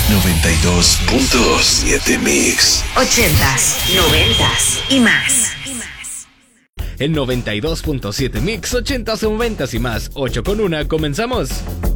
92.7 Mix. 80s, 90s y más. En 92.7 Mix, 80s, 90s y más. 8 con 1, comenzamos.